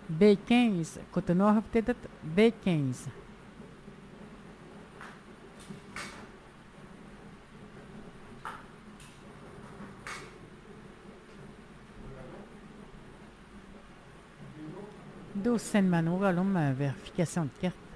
B15. Continuar ابتدت B15. Douze scènes manoura, l'homme, vérification de carte.